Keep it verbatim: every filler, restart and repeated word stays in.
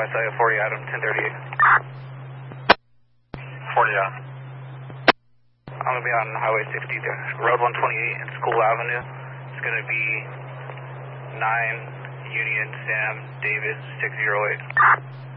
I saw you forty Adam, ten thirty-eight. forty out. I'm going to be on Highway sixty there, Road one twenty-eight and School Avenue. It's going to be nine Union Sam Davis six zero eight.